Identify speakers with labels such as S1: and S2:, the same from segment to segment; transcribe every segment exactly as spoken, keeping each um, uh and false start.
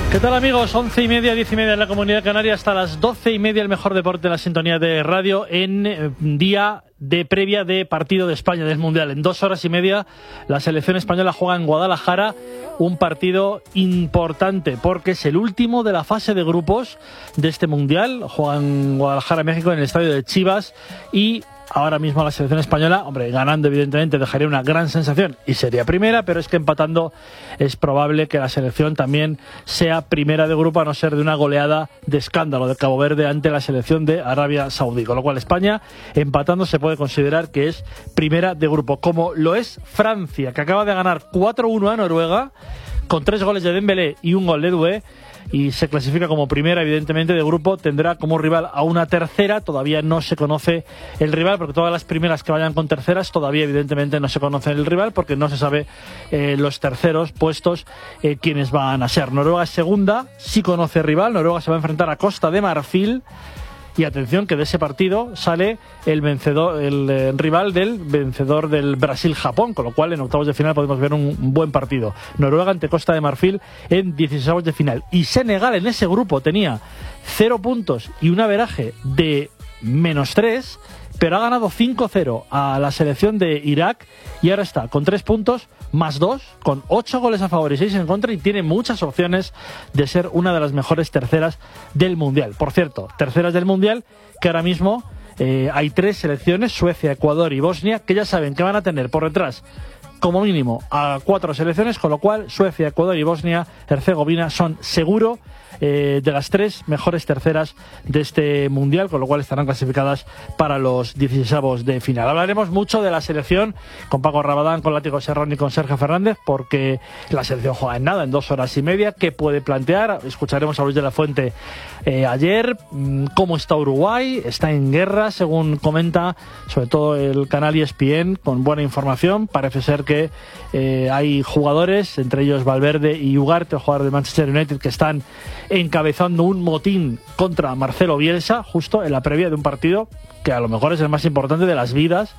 S1: ¿Qué tal, amigos? Once y media, diez y media en la Comunidad Canaria, hasta las doce y media el mejor deporte en la sintonía de radio en eh, día de previa de partido de España del Mundial. En dos horas y media la selección española juega en Guadalajara un partido importante porque es el último de la fase de grupos de este Mundial. Juega en Guadalajara, México, en el estadio de Chivas, y ahora mismo la selección española, hombre, ganando evidentemente dejaría una gran sensación y sería primera, pero es que empatando es probable que la selección también sea primera de grupo, a no ser de una goleada de escándalo de Cabo Verde ante la selección de Arabia Saudí, con lo cual España empatando se puede considerar que es primera de grupo, como lo es Francia, que acaba de ganar cuatro uno a Noruega con tres goles de Dembélé y un gol de Doué, y se clasifica como primera evidentemente de grupo. Tendrá como rival a una tercera, todavía no se conoce el rival, porque todas las primeras que vayan con terceras todavía evidentemente no se conoce el rival, porque no se sabe eh, los terceros puestos eh, quiénes van a ser. Noruega es segunda, sí conoce rival. Noruega se va a enfrentar a Costa de Marfil. Y atención, que de ese partido sale el vencedor, el eh, rival del vencedor del Brasil-Japón, con lo cual en octavos de final podemos ver un, un buen partido. Noruega ante Costa de Marfil en dieciséisavos de final. Y Senegal en ese grupo tenía cero puntos y un averaje de menos tres, pero ha ganado cinco cero a la selección de Irak y ahora está con tres puntos más dos, con ocho goles a favor y seis en contra, y tiene muchas opciones de ser una de las mejores terceras del Mundial. Por cierto, terceras del Mundial que ahora mismo eh, hay tres selecciones, Suecia, Ecuador y Bosnia, que ya saben que van a tener por detrás como mínimo a cuatro selecciones, con lo cual Suecia, Ecuador y Bosnia-Herzegovina son seguro eh, de las tres mejores terceras de este Mundial, con lo cual estarán clasificadas para los dieciséisavos de final. Hablaremos mucho de la selección con Paco Rabadán, con Látigo Serrón y con Sergio Fernández, porque la selección juega en nada, en dos horas y media. ¿Qué puede plantear? Escucharemos a Luis de la Fuente eh, ayer, cómo está Uruguay, está en guerra, según comenta sobre todo el canal E S P N, con buena información. Parece ser que eh, hay jugadores, entre ellos Valverde y Ugarte, el jugador de Manchester United, que están encabezando un motín contra Marcelo Bielsa, justo en la previa de un partido que a lo mejor es el más importante de las vidas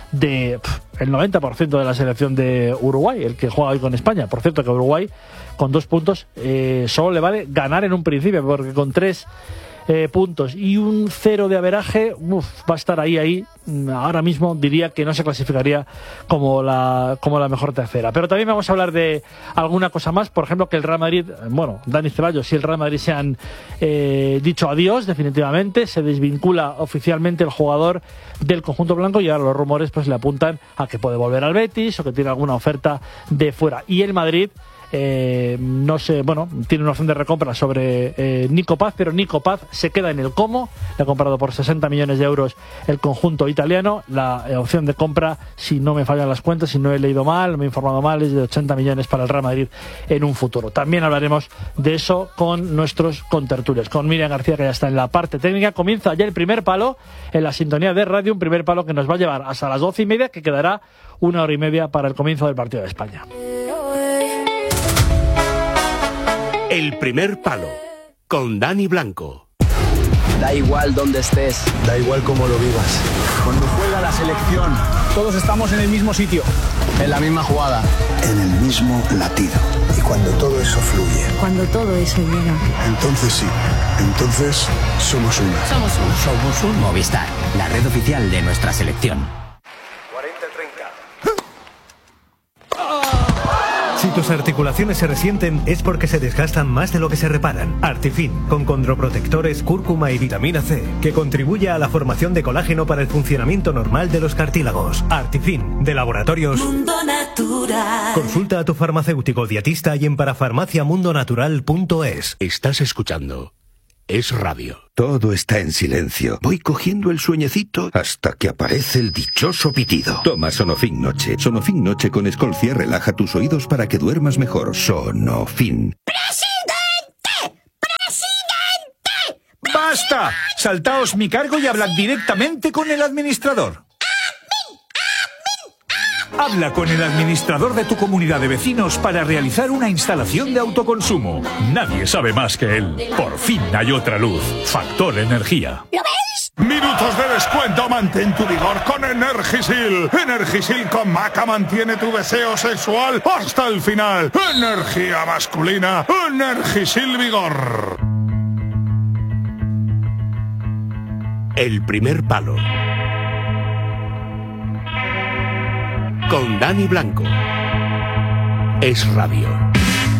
S1: de pff, el noventa por ciento de la selección de Uruguay, el que juega hoy con España. Por cierto, que Uruguay con dos puntos eh, solo le vale ganar en un principio, porque con tres eh, puntos y un cero de averaje, uf, va a estar ahí, ahí. Ahora mismo diría que no se clasificaría como la, como la mejor tercera. Pero también vamos a hablar de alguna cosa más, por ejemplo, que el Real Madrid, bueno, Dani Ceballos y el Real Madrid se han eh, dicho adiós definitivamente, se desvincula oficialmente el jugador del conjunto blanco, y ahora los rumores pues le apuntan a que puede volver al Betis o que tiene alguna oferta de fuera. Y el Madrid Eh, no sé, bueno, tiene una opción de recompra sobre eh, Nico Paz, pero Nico Paz se queda en el Como, le ha comprado por sesenta millones de euros el conjunto italiano. La eh, opción de compra, si no me fallan las cuentas, si no he leído mal, me he informado mal, es de ochenta millones para el Real Madrid en un futuro. También hablaremos de eso con nuestros contertulios, con Miriam García, que ya está en la parte técnica. Comienza ya el primer palo en la sintonía de radio, un primer palo que nos va a llevar hasta las doce y media, que quedará una hora y media para el comienzo del partido de España.
S2: El primer palo, con Dani Blanco.
S3: Da igual donde estés,
S4: da igual cómo lo vivas.
S3: Cuando juega la selección, todos estamos en el mismo sitio, en la misma jugada,
S4: en el mismo latido. Y cuando todo eso fluye,
S5: cuando todo eso llega,
S4: entonces sí, entonces somos uno.
S6: Somos uno. Somos un Movistar, la red oficial de nuestra selección.
S7: cuarenta treinta.
S8: Si tus articulaciones se resienten es porque se desgastan más de lo que se reparan. Artifin, con condroprotectores, cúrcuma y vitamina C, que contribuye a la formación de colágeno para el funcionamiento normal de los cartílagos. Artifin, de Laboratorios
S9: Mundo Natural.
S8: Consulta a tu farmacéutico dietista y en parafarmacia mundo natural punto es.
S2: Estás escuchando Es Radio.
S10: Todo está en silencio. Voy cogiendo el sueñecito hasta que aparece el dichoso pitido. Toma Sonofin Noche. Sonofin Noche con Escolcia relaja tus oídos para que duermas mejor. Sonofin.
S9: ¡Presidente! ¡Presidente!
S11: ¡Basta! Saltaos mi cargo y hablad directamente con el administrador. Habla con el administrador de tu comunidad de vecinos para realizar una instalación de autoconsumo. Nadie sabe más que él. Por fin hay otra luz. Factor Energía.
S9: ¿Lo veis?
S5: Minutos de descuento, mantén tu vigor con Energisil. Energisil con maca mantiene tu deseo sexual hasta el final. Energía masculina, Energisil Vigor.
S2: El primer palo. Con Dani Blanco. Es Radio.